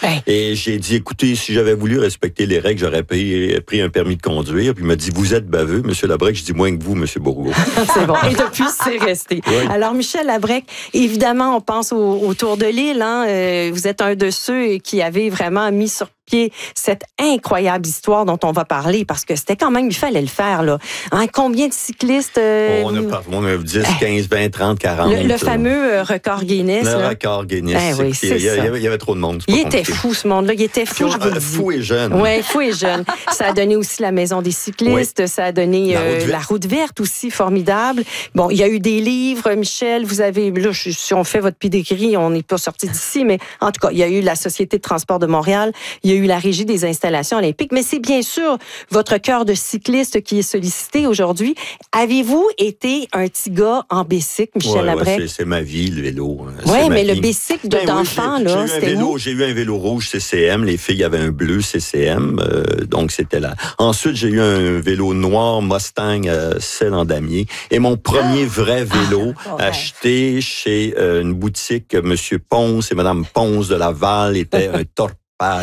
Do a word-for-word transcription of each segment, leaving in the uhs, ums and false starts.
Hey. Et j'ai dit, écoutez, si j'avais voulu respecter les règles, j'aurais pris, pris un permis de conduire. Puis il m'a dit, vous êtes baveux, M. Labrec. Je dis, moins que vous, M. Bourgault. C'est bon. Et depuis, c'est resté. Oui. Alors, Michel Labrec, évidemment, on pense au, au Tour de l'île. Hein? Euh, vous êtes un de ceux qui avait vraiment mis sur pied cette incroyable histoire dont on va parler, parce que c'était quand même, il fallait le faire, là. Hein? Combien de cyclistes... Euh, on, a par, on a dix, quinze, vingt, trente, quarante. Le, le fameux record Guinness. Le là. record Guinness. Eh oui, c'est il, y ça. Il y, avait, il y avait trop de monde. Il compliqué. était fou, ce monde-là. Il était fou, je vous le dis. Fou et jeune. Oui, fou et jeune. Ça a donné aussi la Maison des cyclistes. Oui. Ça a donné la, euh, route la route verte aussi, formidable. Bon, il y a eu des livres, Michel, vous avez... Là, si on fait votre pédigree, on n'est pas sorti d'ici, mais en tout cas, il y a eu la Société de transport de Montréal, il y a eu la Régie des installations olympiques, mais c'est bien sûr votre cœur de cycliste qui est sollicité aujourd'hui. Avez-vous été un petit gars en bicycle, Michel ouais, Labrec? Ouais, c'est, c'est ma vie, le vélo. Oui, mais vie. le bicycle de ben d'enfant, oui, j'ai, là, j'ai c'était vélo, où? J'ai eu un vélo rouge C C M, les filles avaient un bleu C C M, euh, donc c'était là. Ensuite, j'ai eu un vélo noir Mustang euh, Selle en damier, et mon premier vrai vélo ah, ouais. acheté chez euh, une boutique, M. Ponce et Mme Ponce de Laval, était un Torpedo.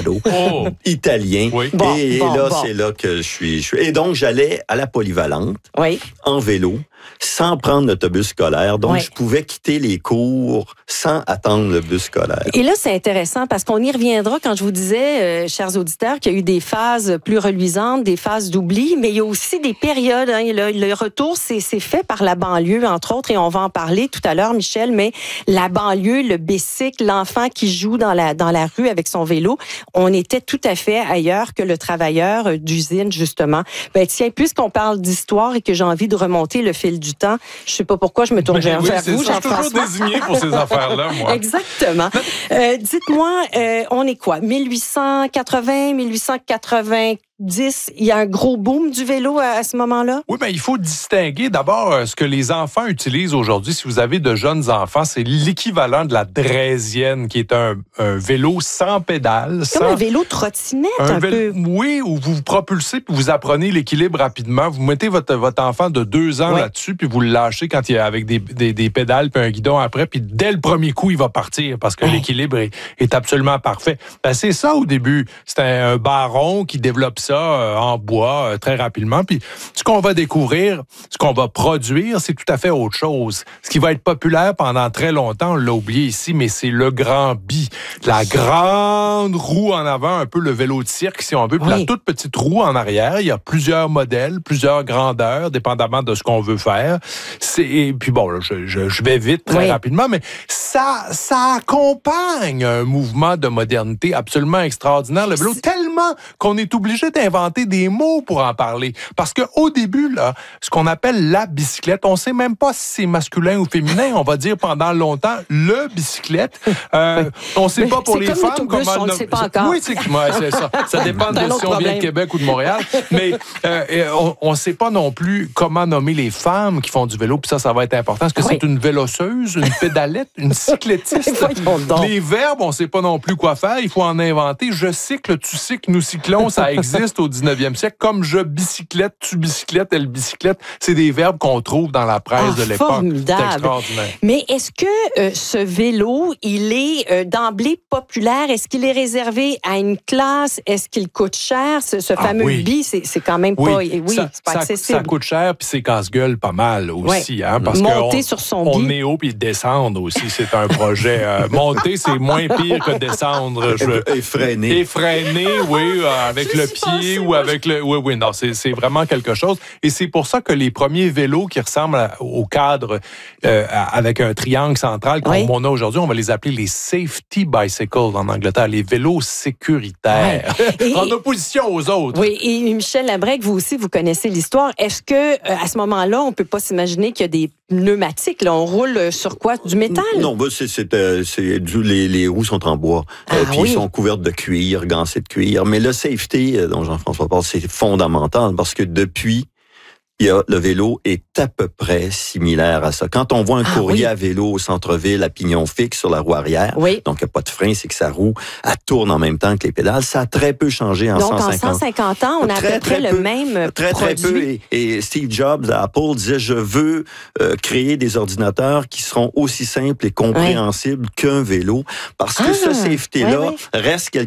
Oh. Italien. Oui. Bon, et bon, là, bon. c'est là que je suis, je suis. Et donc, j'allais à la polyvalente, oui. en vélo, sans prendre l'autobus scolaire. Donc, oui. je pouvais quitter les cours sans attendre le bus scolaire. Et là, c'est intéressant parce qu'on y reviendra quand je vous disais, euh, chers auditeurs, qu'il y a eu des phases plus reluisantes, des phases d'oubli, mais il y a aussi des périodes. Hein, le, le retour, c'est, c'est fait par la banlieue, entre autres, et on va en parler tout à l'heure, Michel, mais la banlieue, le bicycle, l'enfant qui joue dans la, dans la rue avec son vélo, on était tout à fait ailleurs que le travailleur d'usine, justement. Ben tiens, puisqu'on parle d'histoire et que j'ai envie de remonter le fil du temps, je sais pas pourquoi je me tourne vers oui, vous, Jean-François. Je suis toujours désigné pour ces affaires-là, moi. Exactement. Euh, dites-moi, euh, on est quoi? dix-huit cent quatre-vingts, dix-huit cent quatre-vingt-dix, il y a un gros boom du vélo à, à ce moment-là? Oui, mais il faut distinguer d'abord euh, ce que les enfants utilisent aujourd'hui. Si vous avez de jeunes enfants, c'est l'équivalent de la draisienne, qui est un, un vélo sans pédale. Comme sans... un vélo trottinette, un, un vélo, peu. Oui, où vous vous propulsez puis vous apprenez l'équilibre rapidement. Vous mettez votre, votre enfant de deux ans ouais. là-dessus puis vous le lâchez quand il est avec des, des, des pédales puis un guidon après. Puis dès le premier coup, il va partir parce que oh. l'équilibre est, est absolument parfait. Ben, c'est ça au début. C'est un, un baron qui développe ça euh, en bois euh, très rapidement. Puis ce qu'on va découvrir, ce qu'on va produire, c'est tout à fait autre chose. Ce qui va être populaire pendant très longtemps, on l'a oublié ici, mais c'est le grand bi. La grande roue en avant, un peu le vélo de cirque, si on veut, puis oui. la toute petite roue en arrière. Il y a plusieurs modèles, plusieurs grandeurs, dépendamment de ce qu'on veut faire. C'est, et puis bon, là, je, je, je vais vite, très oui. rapidement, mais ça, ça accompagne un mouvement de modernité absolument extraordinaire. Le vélo, tellement qu'on est obligé d'inventer des mots pour en parler. Parce qu'au début, là, ce qu'on appelle la bicyclette, on ne sait même pas si c'est masculin ou féminin. On va dire pendant longtemps le bicyclette. Euh, oui. On ne sait pas pour c'est les comme femmes l'autobus, comment... on ne sait pas encore. Oui, c'est, ouais, c'est ça. Ça dépend de si on vient de Québec ou de Montréal. Mais euh, on ne sait pas non plus comment nommer les femmes qui font du vélo. Puis ça, ça va être important. Est-ce que oui. c'est une véloceuse, une pédalette, une cyclettiste? Les verbes, on ne sait pas non plus quoi faire. Il faut en inventer. Je cycle, tu cycles, nous cyclons. Ça existe au dix-neuvième siècle. Comme je bicyclette, tu bicyclettes, elle bicyclette. C'est des verbes qu'on trouve dans la presse ah, de l'époque. Formidable. C'est extraordinaire. Mais est-ce que euh, ce vélo, il est euh, d'emblée populaire? Est-ce qu'il est réservé à une classe? Est-ce qu'il coûte cher? Ce, ce fameux ah, oui. bi, c'est, c'est quand même oui. pas, oui, ça, c'est pas ça, accessible. Ça coûte cher, puis c'est casse-gueule pas mal aussi. Oui. Hein, parce monter on, sur son on bi. On est haut, puis descendre aussi, c'est un projet. Euh, monter, c'est moins pire que descendre. Je... Et freiner. Et freiner, oui, euh, avec le pied ou avec le... Oui, oui, non, c'est, c'est vraiment quelque chose. Et c'est pour ça que les premiers vélos qui ressemblent à, au cadre euh, avec un triangle central comme oui. on a aujourd'hui, on va les appeler les safety bicycles en Angleterre, les vélos sécuritaires, oui. en opposition aux autres. Oui, et Michel Labrec, vous aussi, vous connaissez l'histoire. Est-ce que euh, à ce moment-là, on peut pas s'imaginer qu'il y a des pneumatiques, là, on roule sur quoi? Du métal? Non, bah c'est, c'est, euh, c'est du, les, les roues sont en bois, ah, euh, puis oui. ils sont couvertes de cuir, gancées de cuir. Mais le safety, euh, dont Jean-François parle, c'est fondamental parce que depuis, il y a, le vélo est à peu près similaire à ça. Quand on voit un ah, courrier oui. à vélo au centre-ville à pignon fixe sur la roue arrière, oui. donc il n'y a pas de frein, c'est que sa roue, elle tourne en même temps que les pédales. Ça a très peu changé en donc, cent cinquante. Donc en cent cinquante ans, on a très, à peu près le peu, même très, produit. Très peu. Et, et Steve Jobs à Apple disait, je veux euh, créer des ordinateurs qui seront aussi simples et compréhensibles oui. qu'un vélo. Parce que ah, ce safety-là oui, oui. reste quelque